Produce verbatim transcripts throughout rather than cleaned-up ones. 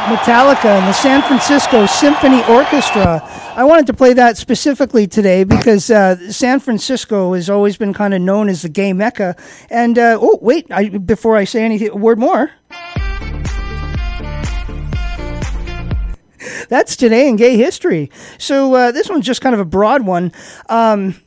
Metallica and the San Francisco Symphony Orchestra. I wanted to play that specifically today because uh, San Francisco has always been kind of known as the gay mecca. And, uh, oh, wait, I, before I say anything, a word more. That's today in gay history. So uh, this one's just kind of a broad one. Um,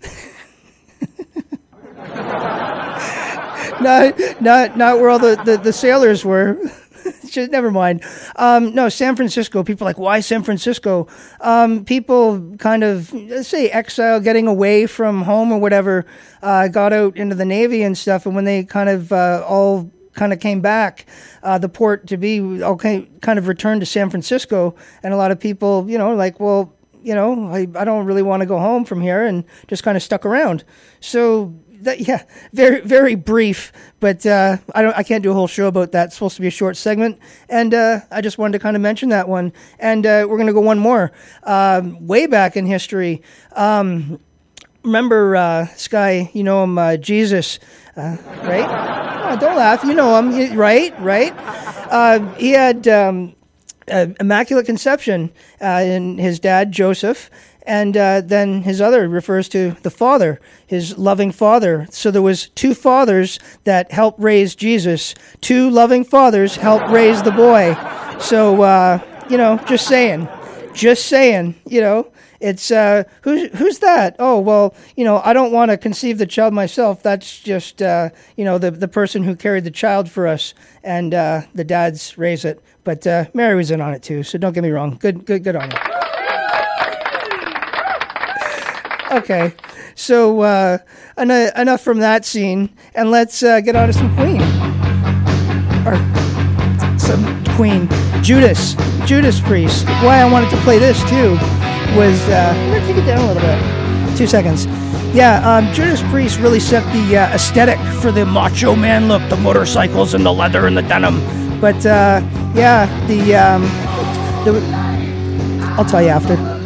not, not, not where all the, the, the sailors were. Never mind. Um, no, San Francisco. People are like, why San Francisco? Um, people kind of, let's say, exile, getting away from home or whatever, uh, got out into the Navy and stuff. And when they kind of uh, all kind of came back, uh, the port to be okay, kind of returned to San Francisco. And a lot of people, you know, like, well, you know, I, I don't really want to go home from here, and just kind of stuck around. So that, yeah, very, very brief, but uh, I don't, I can't do a whole show about that. It's supposed to be a short segment, and uh, I just wanted to kind of mention that one. And uh, we're going to go one more. Um, way back in history, um, remember uh, this guy, you know him, uh, Jesus, uh, right? Oh, don't laugh, you know him, right, right? Uh, he had um, uh, immaculate conception uh, in his dad, Joseph. And uh, then his other refers to the Father, his loving Father. So there was two fathers that helped raise Jesus. Two loving fathers helped raise the boy. So, uh, you know, just saying. Just saying, you know. It's, uh, who's, who's that? Oh, well, you know, I don't want to conceive the child myself. That's just, uh, you know, the, the person who carried the child for us. And uh, the dads raise it. But uh, Mary was in on it too, so don't get me wrong. Good, good, good on you. Okay, so uh, en- enough from that scene, and let's uh, get on to some Queen. Or some Queen. Judas. Judas Priest. Why I wanted to play this, too, was... Uh, I'm going to take it down a little bit. Two seconds. Yeah, um, Judas Priest really set the uh, aesthetic for the macho man look, the motorcycles and the leather and the denim. But, uh, yeah, the... Um, the I'll tell you after.